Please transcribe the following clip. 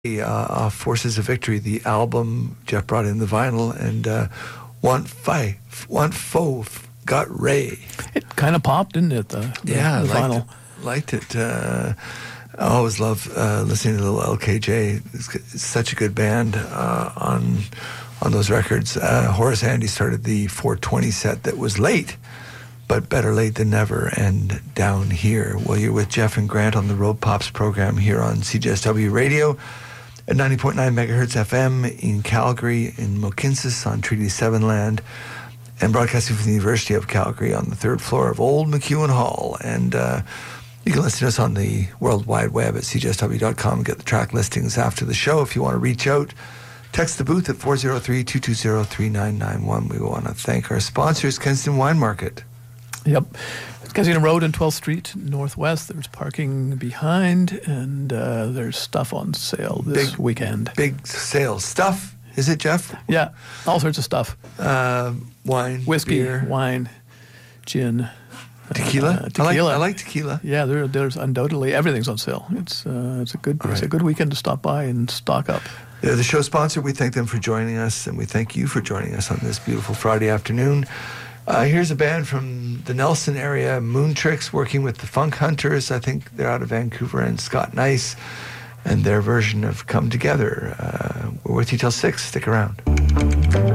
off Forces of Victory, the album. Jeff brought in the vinyl, and Want Foe got Ray. It kind of popped, didn't it? The vinyl. Liked it. I always love listening to little LKJ. It's such a good band on those records. Horace Andy started the 420 set that was late, but better late than never. And Down Here. Well, you're with Jeff and Grant on the Road Pops program here on CJSW Radio at 90.9 megahertz FM in Calgary, in Mohkinstsis on Treaty 7 land, and broadcasting from the University of Calgary on the third floor of Old McEwen Hall. And you can listen to us on the World Wide Web at cjsw.com and get the track listings after the show. If you want to reach out, text the booth at 403-220-3991. We want to thank our sponsors, Kensington Wine Market. Yep. Kensington Road and 12th Street Northwest. There's parking behind, and there's stuff on sale this weekend. Big sale. Stuff, is it, Jeff? Yeah, all sorts of stuff. Wine, whiskey, beer, wine, gin. Tequila? Tequila. I like tequila. Yeah, there's undoubtedly everything's on sale. It's a good weekend to stop by and stock up. They're the show sponsor. We thank them for joining us, and we thank you for joining us on this beautiful Friday afternoon. Here's a band from the Nelson area, Moon Tricks, working with the Funk Hunters. I think they're out of Vancouver, and Scott Nice, and their version of Come Together. We're with you till 6. Stick around.